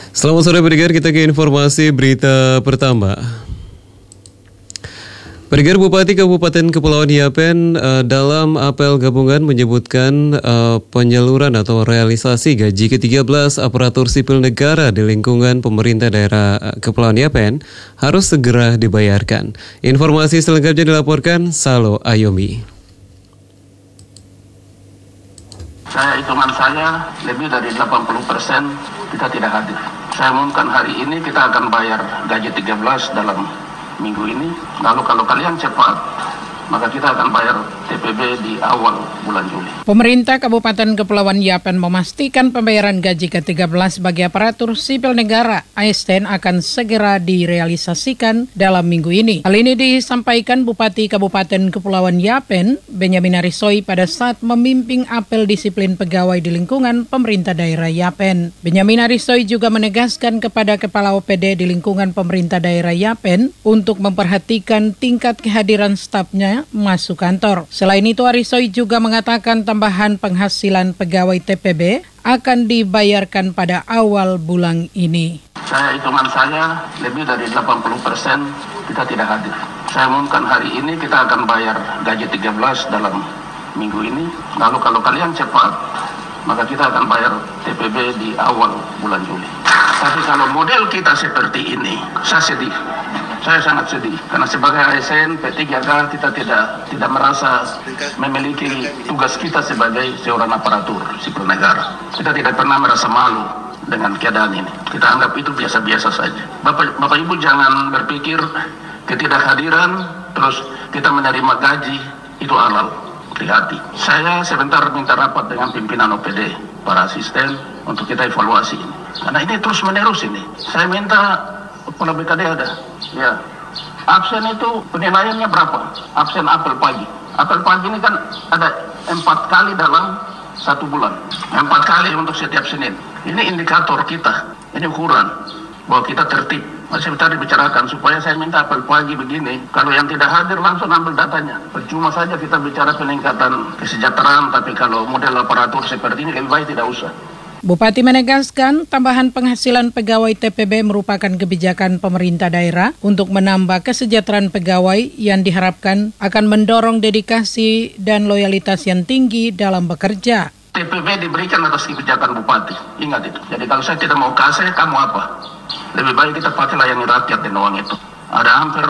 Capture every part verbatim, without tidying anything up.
Selamat sore pendengar, kita ke informasi berita pertama. Pendengar, Bupati Kabupaten Kepulauan Yapen uh, dalam apel gabungan menyebutkan uh, penyaluran atau realisasi gaji ke tiga belas aparatur sipil negara di lingkungan pemerintah daerah uh, Kepulauan Yapen harus segera dibayarkan. Informasi selengkapnya dilaporkan Salo Ayomi. Saya hitungan saya lebih dari delapan puluh persen kita tidak hadir. Saya umumkan hari ini kita akan bayar gaji tiga belas dalam minggu ini. Lalu kalau kalian cepat, maka kita akan bayar T P B di awal bulan Juli. Pemerintah Kabupaten Kepulauan Yapen memastikan pembayaran gaji ke tiga belas bagi aparatur sipil negara A S N akan segera direalisasikan dalam minggu ini. Hal ini disampaikan Bupati Kabupaten Kepulauan Yapen, Benyamin Arisoi, pada saat memimpin apel disiplin pegawai di lingkungan pemerintah daerah Yapen. Benyamin Arisoi juga menegaskan kepada Kepala O P D di lingkungan pemerintah daerah Yapen untuk memperhatikan tingkat kehadiran stafnya masuk kantor. Selain itu, Arisoi juga mengatakan tambahan penghasilan pegawai T P B akan dibayarkan pada awal bulan ini. Saya hitungan saya lebih dari delapan puluh persen kita tidak hadir. Saya umumkan hari ini kita akan bayar gaji tiga belas dalam minggu ini. Lalu kalau kalian cepat, maka kita akan bayar T P B di awal bulan Juli. Tapi kalau model kita seperti ini, saya sedih. Saya sangat sedih karena sebagai A S N P tiga K kita tidak tidak merasa memiliki tugas kita sebagai seorang aparatur sipil negara. Kita tidak pernah merasa malu dengan keadaan ini. Kita anggap itu biasa-biasa saja. Bapak, Bapak Ibu jangan berpikir ketidakhadiran terus kita menerima gaji itu halal. Hati-hati. Saya sebentar minta rapat dengan pimpinan O P D, para asisten untuk kita evaluasi ini. Karena ini terus menerus ini. Saya minta Kepala B K D ada. Ya, absen itu penilaiannya berapa? Absen apel pagi. Apel pagi ini kan ada empat kali dalam satu bulan. Empat kali untuk setiap Senin. Ini indikator kita. Ini ukuran bahwa kita tertib. Masih tadi dibicarakan supaya saya minta apel pagi begini. Kalau yang tidak hadir langsung ambil datanya. Percuma saja kita bicara peningkatan kesejahteraan, tapi kalau model aparatur seperti ini lebih baik tidak usah. Bupati menegaskan tambahan penghasilan pegawai T P B merupakan kebijakan pemerintah daerah untuk menambah kesejahteraan pegawai yang diharapkan akan mendorong dedikasi dan loyalitas yang tinggi dalam bekerja. T P B diberikan atas kebijakan Bupati, ingat itu. Jadi kalau saya tidak mau kasih, kamu apa? Lebih baik kita pakai layani rakyat dengan uang itu. Ada hampir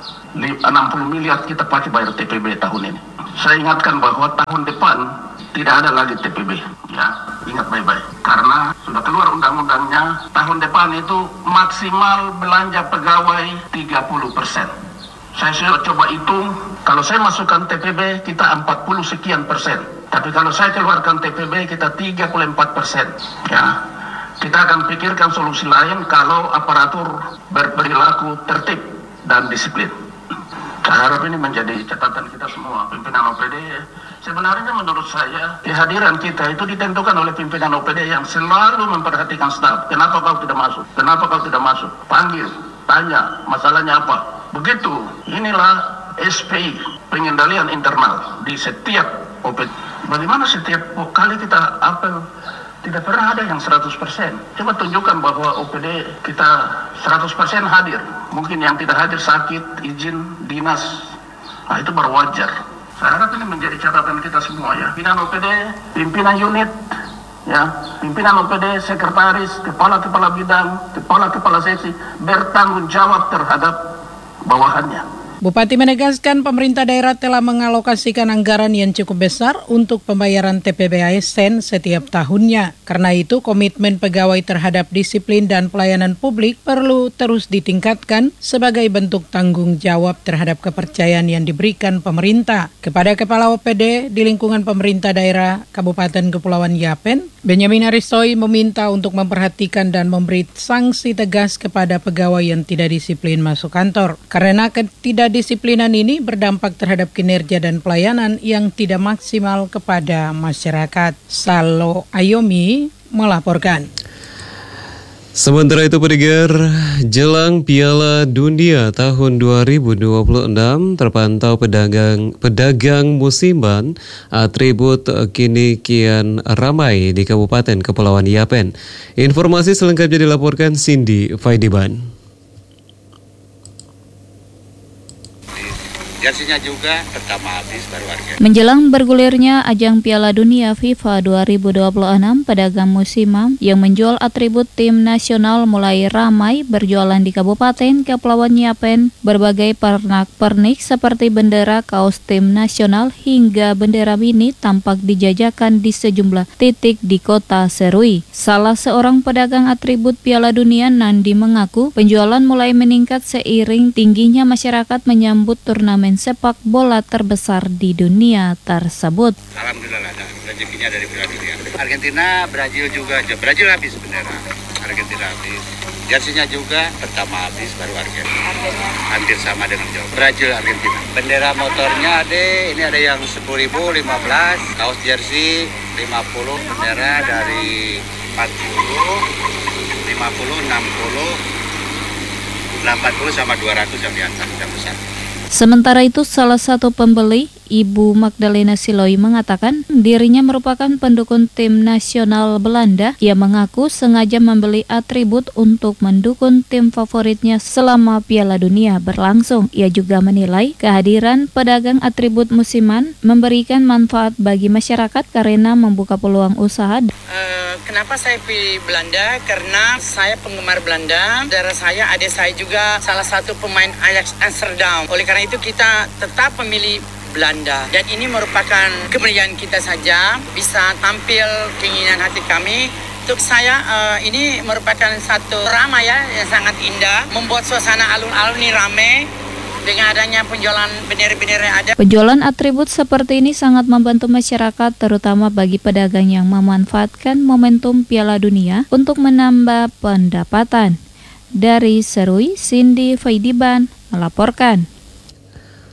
enam puluh miliar kita pakai bayar T P B tahun ini. Saya ingatkan bahwa tahun depan tidak ada lagi T P B, ya, ingat baik-baik. Karena sudah keluar undang-undangnya, tahun depan itu maksimal belanja pegawai tiga puluh persen. Saya sudah coba hitung, kalau saya masukkan T P B kita empat puluh sekian persen. Tapi kalau saya keluarkan T P B kita tiga puluh empat persen. Ya, kita akan pikirkan solusi lain kalau aparatur berperilaku tertib dan disiplin. Saya harap ini menjadi catatan kita semua, pimpinan O P D. Sebenarnya menurut saya, kehadiran kita itu ditentukan oleh pimpinan O P D yang selalu memperhatikan staf. Kenapa kau tidak masuk? Kenapa kau tidak masuk? Panggil, tanya, masalahnya apa? Begitu, inilah S P I, pengendalian internal di setiap O P D. Bagaimana setiap kali kita apel, tidak pernah ada yang seratus persen. Coba tunjukkan bahwa O P D kita seratus persen hadir. Mungkin yang tidak hadir sakit, izin, dinas. Nah itu baru wajar. Saya harap ini menjadi catatan kita semua ya. Pimpinan O P D, pimpinan unit, ya, pimpinan O P D, sekretaris, kepala-kepala bidang, kepala-kepala seksi bertanggung jawab terhadap bawahannya. Bupati menegaskan pemerintah daerah telah mengalokasikan anggaran yang cukup besar untuk pembayaran T P B A S N setiap tahunnya. Karena itu, komitmen pegawai terhadap disiplin dan pelayanan publik perlu terus ditingkatkan sebagai bentuk tanggung jawab terhadap kepercayaan yang diberikan pemerintah. Kepada Kepala O P D di lingkungan pemerintah daerah Kabupaten Kepulauan Yapen, Benyamin Arisoi meminta untuk memperhatikan dan memberi sanksi tegas kepada pegawai yang tidak disiplin masuk kantor. Karena ketidakdisiplinan ini berdampak terhadap kinerja dan pelayanan yang tidak maksimal kepada masyarakat. Salo Ayomi melaporkan. Sementara itu pendengar, jelang Piala Dunia tahun dua ribu dua puluh enam terpantau pedagang pedagang musiman atribut kini kian ramai di Kabupaten Kepulauan Yapen. Informasi selengkapnya dilaporkan Cindy Faidiban. Jersinya juga pertama habis baru harga. Menjelang bergulirnya ajang Piala Dunia FIFA dua ribu dua puluh enam, pedagang musiman yang menjual atribut tim nasional mulai ramai berjualan di Kabupaten Kepulauan Yapen. Berbagai pernak-pernik seperti bendera, kaos tim nasional hingga bendera mini tampak dijajakan di sejumlah titik di kota Serui. Salah seorang pedagang atribut Piala Dunia, Nandi, mengaku penjualan mulai meningkat seiring tingginya masyarakat menyambut turnamen sepak bola terbesar di dunia tersebut. Alhamdulillah ada rezekinya dari Piala Dunia. Argentina, Brazil juga. Brazil habis bendera. Argentina habis. Jersinya juga pertama habis baru harga. Hampir sama dengan jauh. Brazil, Argentina. Bendera motornya ada, ini ada yang sepuluh ribu, lima belas. Kaos jersey lima puluh, bendera dari empat puluh, lima puluh, enam puluh, delapan puluh sama dua ratus yang di atas yang besar. Sementara itu, salah satu pembeli, Ibu Magdalena Siloi, mengatakan dirinya merupakan pendukung tim nasional Belanda. Ia mengaku sengaja membeli atribut untuk mendukung tim favoritnya selama Piala Dunia berlangsung. Ia juga menilai kehadiran pedagang atribut musiman memberikan manfaat bagi masyarakat karena membuka peluang usaha. Uh, kenapa saya pilih Belanda? Karena saya penggemar Belanda. Saudara saya, adik saya juga salah satu pemain Ajax Amsterdam. Oleh karena itu kita tetap memilih Belanda, dan ini merupakan kemuliaan kita saja bisa tampil keinginan hati kami. Untuk saya uh, ini merupakan satu drama ya yang sangat indah, membuat suasana alun-alun ini ramai dengan adanya penjualan bendera-bendera yang ada. Penjualan atribut seperti ini sangat membantu masyarakat, terutama bagi pedagang yang memanfaatkan momentum Piala Dunia untuk menambah pendapatan. Dari Serui, Cindy Faidiban melaporkan.